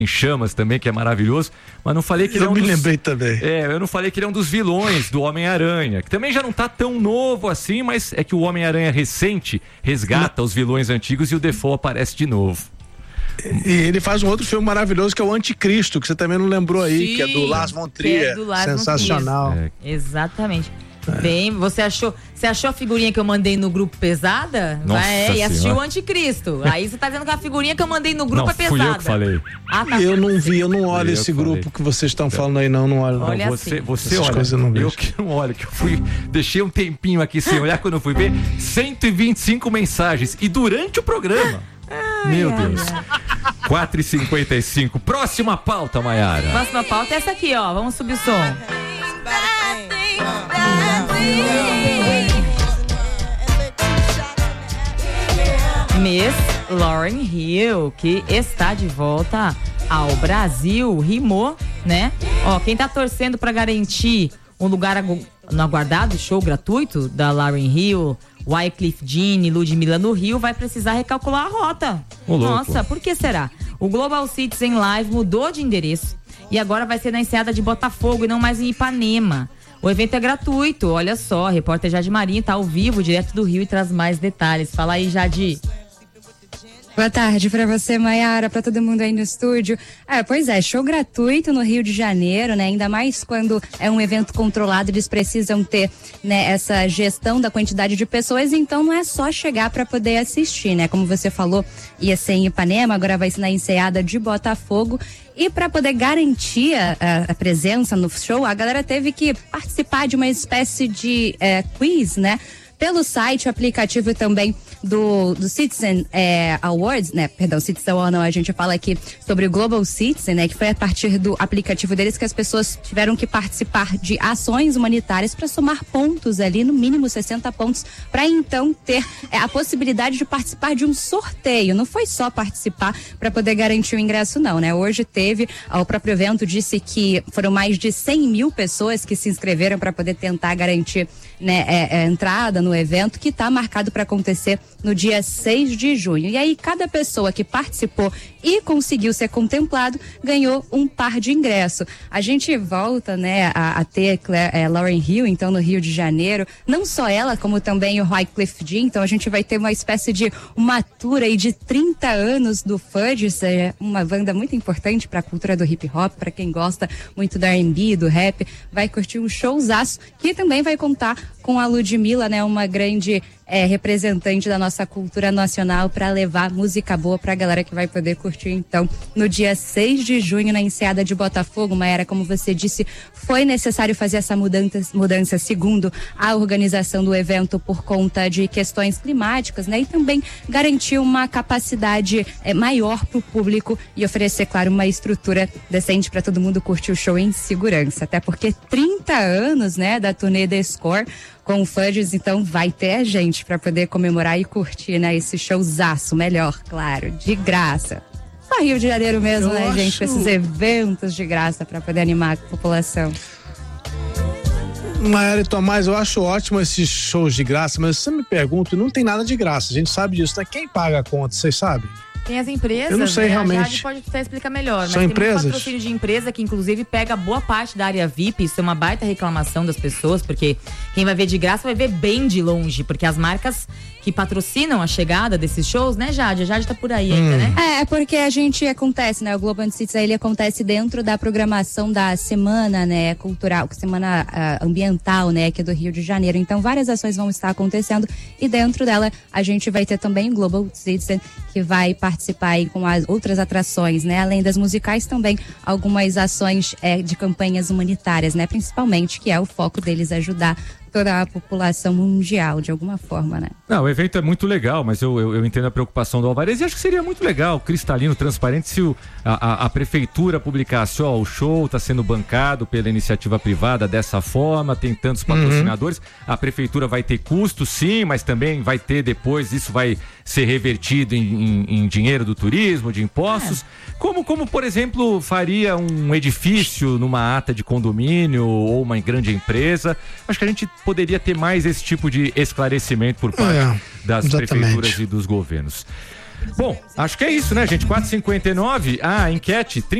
em Chamas também, que é maravilhoso, mas não falei que ele é um dos... lembrei também. Eu não falei que ele é um dos vilões do Homem-Aranha, que também já não tá tão novo assim, mas é que o Homem-Aranha recente resgata os vilões antigos e o Defoe aparece de novo. E ele faz um outro filme maravilhoso que é o Anticristo, que você também não lembrou aí. Sim, que é do Lars von Trier. Sensacional. Exatamente. Bem, você achou a figurinha que eu mandei no grupo pesada? Nossa e assistiu o Anticristo. Aí você tá dizendo que a figurinha que eu mandei no grupo é pesada. Fui eu que falei. Tá. Eu não vi, eu não olho esse grupo que vocês estão falando aí, não olho. Não. Olha você essas olha, coisas eu não vejo. Eu que não olho, que eu deixei um tempinho aqui sem olhar quando eu fui ver, 125 mensagens, e durante o programa. Meu Deus. 4h55. Próxima pauta, Maiara. Próxima pauta é essa aqui, ó. Vamos subir o som. Miss Lauryn Hill, que está de volta ao Brasil, rimou, né? Ó, quem tá torcendo pra garantir um lugar no aguardado show gratuito da Lauryn Hill, Wyclef Jean e Ludmilla no Rio, vai precisar recalcular a rota. Nossa, por que será? O Global Citizen Live mudou de endereço e agora vai ser na Enseada de Botafogo e não mais em Ipanema. O evento é gratuito, olha só, a repórter Jade Marinho tá ao vivo, direto do Rio, e traz mais detalhes. Fala aí, Jade. Boa tarde pra você, Maiara, pra todo mundo aí no estúdio. Pois é, show gratuito no Rio de Janeiro, né? Ainda mais quando é um evento controlado, eles precisam ter, né, essa gestão da quantidade de pessoas, então não é só chegar pra poder assistir, né? Como você falou, ia ser em Ipanema, agora vai ser na Enseada de Botafogo. E para poder garantir a presença no show, a galera teve que participar de uma espécie de quiz, né? Pelo site, aplicativo também do Citizen Awards, né? Perdão, Citizen Awards não, a gente fala aqui sobre o Global Citizen, né? Que foi a partir do aplicativo deles que as pessoas tiveram que participar de ações humanitárias para somar pontos ali, no mínimo 60 pontos, para então ter a possibilidade de participar de um sorteio. Não foi só participar para poder garantir o ingresso, não, né? Hoje o próprio evento disse que foram mais de 100 mil pessoas que se inscreveram para poder tentar garantir, né, a entrada no evento, que está marcado para acontecer no dia 6 de junho. E aí, cada pessoa que participou e conseguiu ser contemplado ganhou um par de ingresso. A gente volta, né, a ter Lauryn Hill, então, no Rio de Janeiro. Não só ela, como também o Wyclef Jean. Então, a gente vai ter uma espécie de uma tour aí de 30 anos do Fudge, é uma banda muito importante para a cultura do hip hop, para quem gosta muito do R&B, do rap. Vai curtir um showzaço, que também vai contar com a Ludmilla, né, uma grande representante da nossa cultura nacional, para levar música boa pra galera que vai poder curtir, então, no dia 6 de junho, na Enseada de Botafogo. Maera, como você disse, foi necessário fazer essa mudança segundo a organização do evento por conta de questões climáticas, né, e também garantir uma capacidade maior pro público e oferecer, claro, uma estrutura decente para todo mundo curtir o show em segurança, até porque 30 anos, né, da turnê The Score com o Fudges, então vai ter gente para poder comemorar e curtir, né, esse showzaço, melhor, claro, de graça. Só Rio de Janeiro mesmo, né, gente, com esses eventos de graça para poder animar a população. Maiara e Tomás, eu acho ótimo esses shows de graça, mas você me pergunta, não tem nada de graça, a gente sabe disso, né? Quem paga a conta, vocês sabem? Tem as empresas, eu não sei, né? realmente. A Jade pode até explicar melhor, mas são tem empresas? muito patrocínio de empresa que inclusive pega boa parte da área VIP. Isso é uma baita reclamação das pessoas, porque quem vai ver de graça vai ver bem de longe, porque as marcas que patrocinam a chegada desses shows, né, Jade? A Jade tá por aí ainda, né? É porque a gente acontece, né? O Global Citizen, ele acontece dentro da programação da semana, né, cultural, semana ambiental, né, aqui do Rio de Janeiro. Então, várias ações vão estar acontecendo e dentro dela a gente vai ter também o Global Citizen, que vai participar aí com as outras atrações, né? Além das musicais, também algumas ações de campanhas humanitárias, né? Principalmente, que é o foco deles ajudar toda a população mundial, de alguma forma, né? Não, o evento é muito legal, mas eu entendo a preocupação do Alvarez e acho que seria muito legal, cristalino, transparente, se a prefeitura publicasse, ó, o show está sendo bancado pela iniciativa privada dessa forma, tem tantos patrocinadores, a prefeitura vai ter custos, sim, mas também vai ter depois, isso vai ser revertido em dinheiro do turismo, de impostos, como, por exemplo, faria um edifício numa ata de condomínio ou uma grande empresa. Acho que a gente poderia ter mais esse tipo de esclarecimento por parte das prefeituras e dos governos. Bom, acho que é isso, né, gente? 4h59, a enquete,